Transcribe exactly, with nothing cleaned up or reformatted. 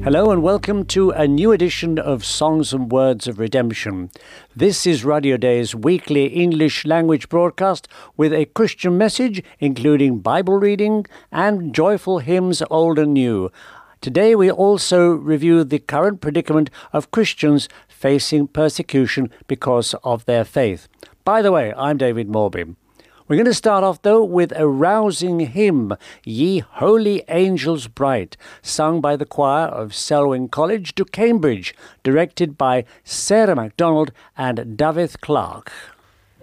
Hello and welcome to a new edition of Songs and Words of Redemption. This is Radio Day's weekly English language broadcast with a Christian message, including Bible reading and joyful hymns old and new. Today we also review the current predicament of Christians facing persecution because of their faith. By the way, I'm David Morby. We're going to start off, though, with a rousing hymn, Ye Holy Angels Bright, sung by the choir of Selwyn College to Cambridge, directed by Sarah MacDonald and Davith Clark.